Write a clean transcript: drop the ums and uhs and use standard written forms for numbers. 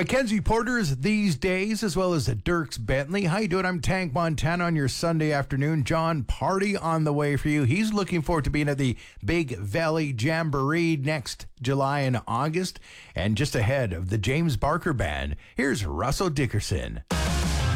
Mackenzie Porter's These Days, as well as Dirks Bentley. How you doing? I'm Tank Montana on your Sunday afternoon. John Party on the way for you. He's looking forward to being at the Big Valley Jamboree next July and August. And just ahead of the James Barker Band, here's Russell Dickerson.